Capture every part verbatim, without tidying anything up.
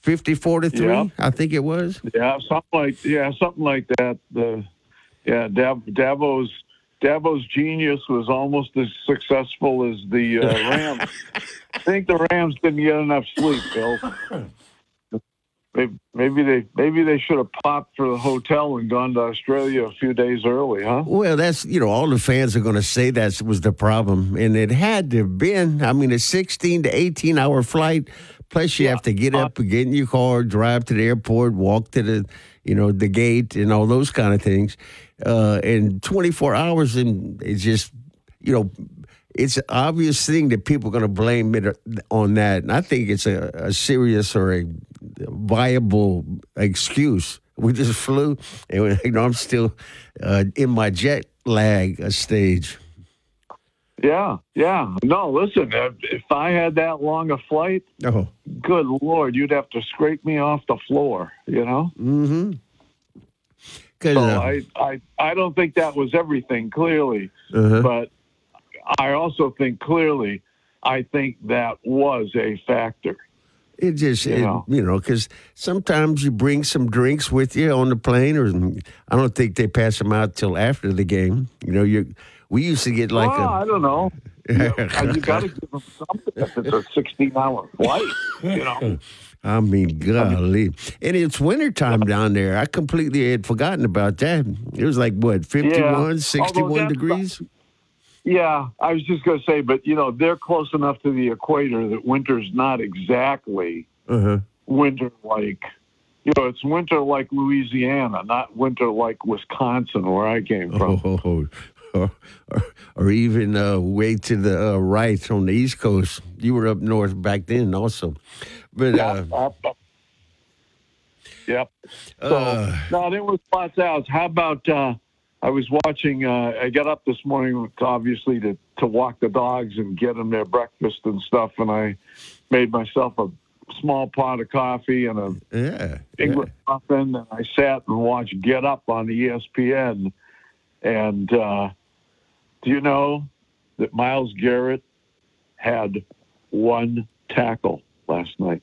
fifty-four to three, Yeah. I think it was. Yeah, something like yeah, something like that. The yeah, Dav, Davo's Davo's genius was almost as successful as the uh, Rams. I think the Rams didn't get enough sleep, Bill. Maybe, maybe they maybe they should have popped for the hotel and gone to Australia a few days early, huh? Well, that's, you know, all the fans are going to say that was the problem. And it had to have been, I mean, a sixteen to eighteen hour flight. Plus, you Yeah. have to get up, get in your car, drive to the airport, walk to the, you know, the gate and all those kind of things. Uh, and twenty-four hours, and it's just, you know, it's an obvious thing that people are going to blame it on that. And I think it's a, a serious or a viable excuse. We just flew, and you know, I'm still uh, in my jet lag uh, stage. Yeah, yeah. No, listen, if I had that long a flight, Oh, good Lord, you'd have to scrape me off the floor, you know? mm-hmm. Cause, So uh, I, I, I don't think that was everything, clearly. uh-huh. But I also think clearly, I think that was a factor. It just, You it, know. you know, because sometimes you bring some drinks with you on the plane, or I don't think they pass them out till after the game. You know, you we used to get like well, I a. don't know. You, know, you got to give them something if it's a sixteen-hour flight, you know. I mean, golly. And it's wintertime down there. I completely had forgotten about that. It was like, what, fifty-one, Yeah. sixty-one Although that's degrees? Yeah, I was just going to say, but, you know, they're close enough to the equator that winter's not exactly Uh-huh. winter like, you know, it's winter like Louisiana, not winter like Wisconsin, where I came from. Oh, or, or, or even uh, way to the uh, right on the East Coast. You were up north back then also. But, uh, Yeah, up, up. Yep. So, Uh. no, there was lots else. How about, uh, I was watching, uh, I got up this morning, obviously, to, to walk the dogs and get them their breakfast and stuff, and I made myself a small pot of coffee and a yeah. English muffin, and I sat and watched Get Up on the E S P N. And uh, do you know that Myles Garrett had one tackle last night?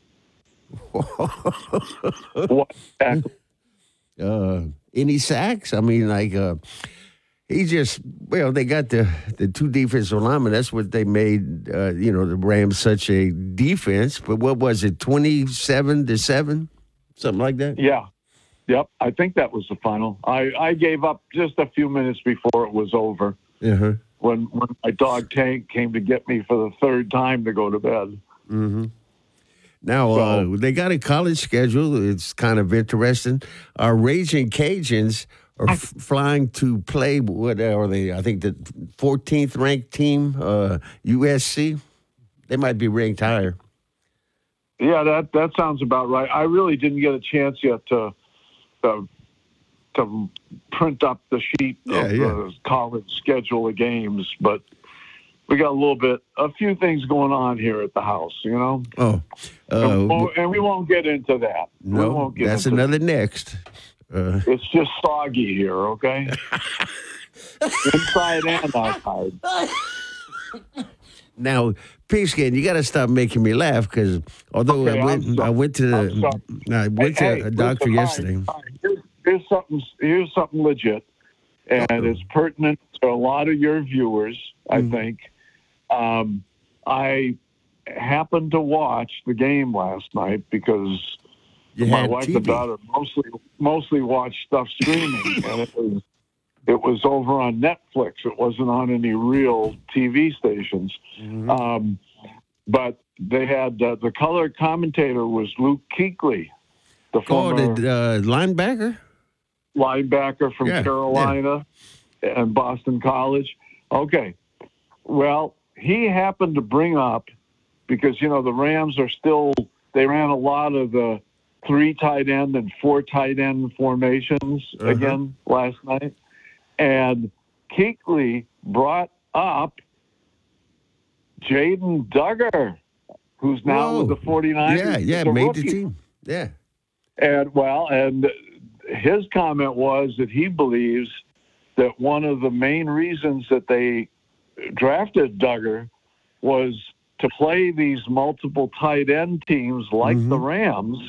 One tackle. Uh, any sacks? I mean, like, uh, he just, well, they got the, the two defensive linemen. That's what they made, uh, you know, the Rams such a defense. But what was it, twenty-seven to seven? Something like that? Yeah. Yep. I think that was the final. I, I gave up just a few minutes before it was over Uh-huh. when, when my dog Tank came to get me for the third time to go to bed. Mm-hmm. Now, So- uh, they got a college schedule. It's kind of interesting. Our Raging Cajuns are f- flying to play, what are they? I think the fourteenth ranked team, uh, U S C. They might be ranked higher. Yeah, that, that sounds about right. I really didn't get a chance yet to to, to print up the sheet Yeah, of yeah. the college schedule of games, but we got a little bit, a few things going on here at the house, you know? Oh, and, uh, we won't, and we won't get into that. we no, won't get that's into another next. Uh, that. It's just soggy here, okay? Inside and outside. now, Pigskin, you got to stop making me laugh because although Okay, I I'm went, sorry. I went to I'm the, sorry. I went to Hey, a doctor listen, all right, yesterday. all right. Here's, here's something. Here's something legit, and Uh-oh. it's pertinent to a lot of your viewers. I Mhm. think. Um, I happened to watch the game last night because You my had wife T V. and daughter mostly mostly watch stuff streaming, and it was it was over on Netflix. It wasn't on any real T V stations. Mhm. Um, but they had uh, the color commentator was Luke Kuechly, the Oh, former the uh, linebacker? linebacker from Yeah, Carolina and Boston College. Okay, well, he happened to bring up because you know the Rams are still they ran a lot of the three tight end and four tight end formations Uh-huh. again last night, and Kuechly brought up Jaden Duggar, who's now Whoa. with the 49ers. Yeah, yeah, He's a made rookie. the team. Yeah. And well, and his comment was that he believes that one of the main reasons that they drafted Duggar was to play these multiple tight end teams like Mhm. the Rams